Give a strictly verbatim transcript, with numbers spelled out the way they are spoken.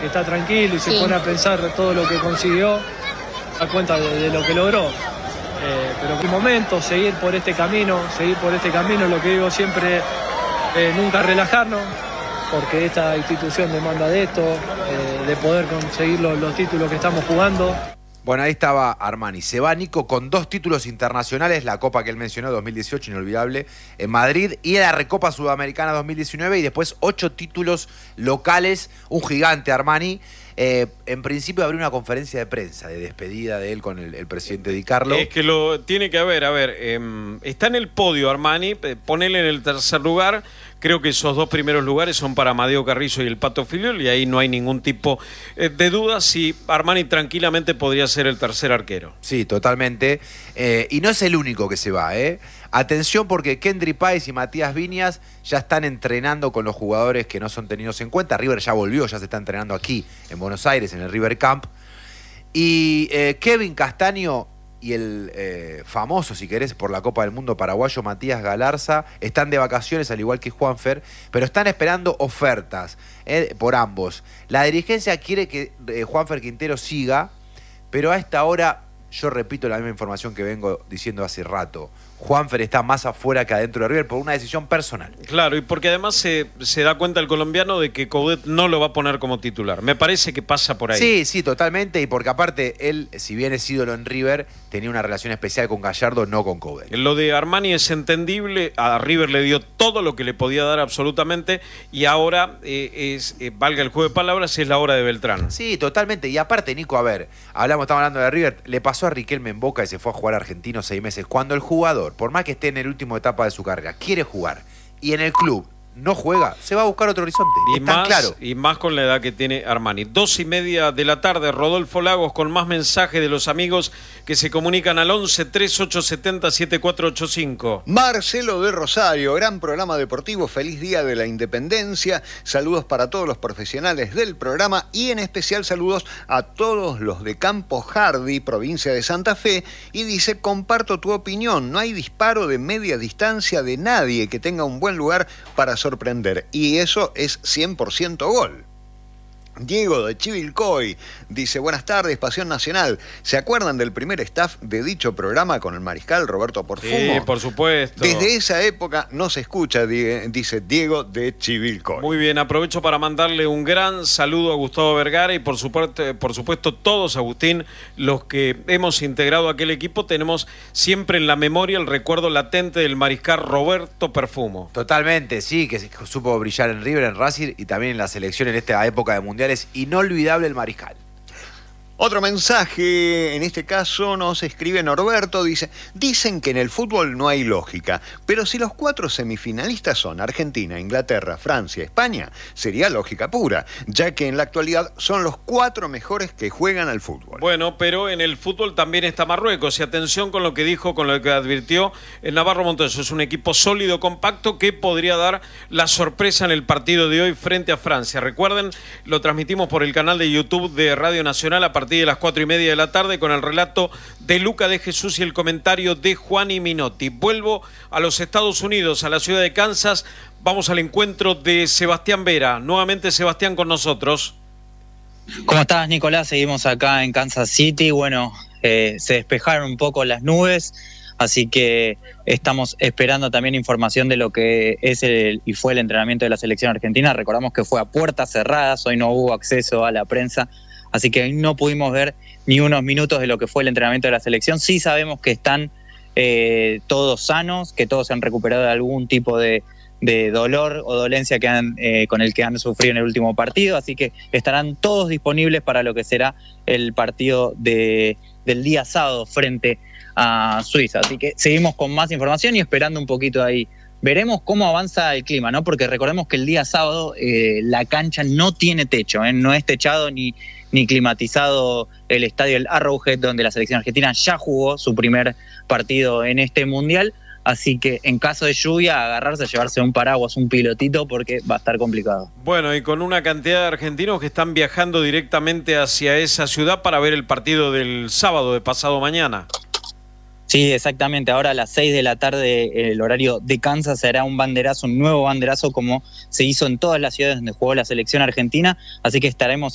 que está tranquilo y se Sí. pone a pensar todo lo que consiguió, da cuenta de, de lo que logró. Eh, pero en un momento, seguir por este camino, seguir por este camino, lo que digo siempre, eh, nunca relajarnos, porque esta institución demanda de esto, eh, de poder conseguir los, los títulos que estamos jugando. Bueno, ahí estaba Armani. Se va Nico con dos títulos internacionales, la Copa que él mencionó, dos mil dieciocho, inolvidable, en Madrid, y la Recopa Sudamericana dos mil diecinueve, y después ocho títulos locales, un gigante Armani. Eh, en principio habría una conferencia de prensa de despedida de él con el, el presidente Di Carlo. Es que lo tiene que haber, a ver, eh, está en el podio Armani, eh, ponele en el tercer lugar. Creo que esos dos primeros lugares son para Amadeo Carrizo y el Pato Filiol, y ahí no hay ningún tipo eh, de duda si Armani tranquilamente podría ser el tercer arquero. Sí, totalmente. Eh, y no es el único que se va, ¿eh? Atención, porque Kendry Páez y Matías Viñas ya están entrenando con los jugadores que no son tenidos en cuenta. River ya volvió, ya se está entrenando aquí en Buenos Aires, en el River Camp. Y eh, Kevin Castaño y el eh, famoso, si querés, por la Copa del Mundo paraguayo, Matías Galarza, están de vacaciones, al igual que Juanfer, pero están esperando ofertas eh, por ambos. La dirigencia quiere que eh, Juanfer Quintero siga, pero a esta hora, yo repito la misma información que vengo diciendo hace rato, Juanfer está más afuera que adentro de River por una decisión personal. Claro, y porque además se, se da cuenta el colombiano de que Coudet no lo va a poner como titular. Me parece que pasa por ahí. Sí, sí, totalmente, y porque aparte él, si bien es ídolo en River, tenía una relación especial con Gallardo, no con Coudet. Lo de Armani es entendible, a River le dio todo lo que le podía dar absolutamente, y ahora, eh, es eh, valga el juego de palabras, es la hora de Beltrán. Sí, totalmente, y aparte, Nico, a ver, hablamos, estamos hablando de River, le pasó a Riquelme en Boca y se fue a jugar a Argentino seis meses. Cuando el jugador, por más que esté en el último etapa de su carrera, quiere jugar y en el club no juega, se va a buscar otro horizonte. Y es tan más, claro. y más con la edad que tiene Armani. Dos y media de la tarde, Rodolfo Lagos con más mensajes de los amigos que se comunican al once, treinta y ocho setenta, setenta y cuatro ochenta y cinco. Marcelo de Rosario, gran programa deportivo, feliz día de la independencia, saludos para todos los profesionales del programa y en especial saludos a todos los de Campo Hardy, provincia de Santa Fe, y dice, comparto tu opinión, no hay disparo de media distancia de nadie que tenga un buen lugar para sorprender, y eso es cien por ciento gol. Diego de Chivilcoy dice, buenas tardes, Pasión Nacional. ¿Se acuerdan del primer staff de dicho programa con el mariscal Roberto Porfumo? Sí, por supuesto. Desde esa época no se escucha, dice Diego de Chivilcoy. Muy bien, aprovecho para mandarle un gran saludo a Gustavo Vergara y por supuesto, por supuesto todos, Agustín, los que hemos integrado aquel equipo, tenemos siempre en la memoria el recuerdo latente del mariscal Roberto Perfumo. Totalmente, sí, que supo brillar en River, en Racing y también en la selección en esta época de Mundial. Es inolvidable el mariscal. Otro mensaje, en este caso nos escribe Norberto, dice, dicen que en el fútbol no hay lógica, pero si los cuatro semifinalistas son Argentina, Inglaterra, Francia, España, sería lógica pura, ya que en la actualidad son los cuatro mejores que juegan al fútbol. Bueno, pero en el fútbol también está Marruecos, y atención con lo que dijo, con lo que advirtió el Navarro Montoso, es un equipo sólido, compacto, que podría dar la sorpresa en el partido de hoy frente a Francia. Recuerden, lo transmitimos por el canal de YouTube de Radio Nacional a partir de las cuatro y media de la tarde con el relato de Luca de Jesús y el comentario de Juani Minotti. Vuelvo a los Estados Unidos, a la ciudad de Kansas. Vamos al encuentro de Sebastián Vera. Nuevamente Sebastián con nosotros. ¿Cómo estás, Nicolás? Seguimos acá en Kansas City. Bueno, eh, se despejaron un poco las nubes, así que estamos esperando también información de lo que es el, y fue el entrenamiento de la selección argentina. Recordamos que fue a puertas cerradas, hoy no hubo acceso a la prensa, así que no pudimos ver ni unos minutos de lo que fue el entrenamiento de la selección. Sí sabemos que están eh, todos sanos, que todos se han recuperado de algún tipo de, de dolor o dolencia que han, eh, con el que han sufrido en el último partido, así que estarán todos disponibles para lo que será el partido de, del día sábado frente a Suiza. Así que seguimos con más información y esperando un poquito ahí. Veremos cómo avanza el clima, ¿no? Porque recordemos que el día sábado eh, la cancha no tiene techo, ¿eh? No es techado ni, ni climatizado el estadio el Arrowhead, donde la selección argentina ya jugó su primer partido en este mundial. Así que en caso de lluvia, agarrarse, llevarse un paraguas, un pilotito, porque va a estar complicado. Bueno, y con una cantidad de argentinos que están viajando directamente hacia esa ciudad para ver el partido del sábado de pasado mañana. Sí, exactamente. Ahora a las seis de la tarde, el horario de Kansas, será un banderazo, un nuevo banderazo como se hizo en todas las ciudades donde jugó la selección argentina. Así que estaremos